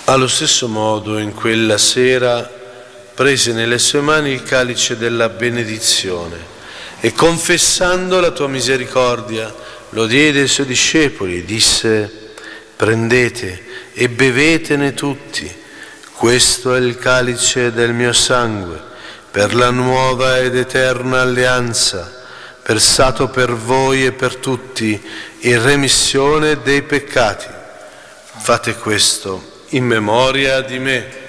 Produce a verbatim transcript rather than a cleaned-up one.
Allo stesso modo, in quella sera, prese nelle sue mani il calice della benedizione e, confessando la tua misericordia, lo diede ai suoi discepoli e disse: prendete e bevetene tutti, questo è il calice del mio sangue, per la nuova ed eterna alleanza, versato per voi e per tutti in remissione dei peccati. Fate questo in memoria di me.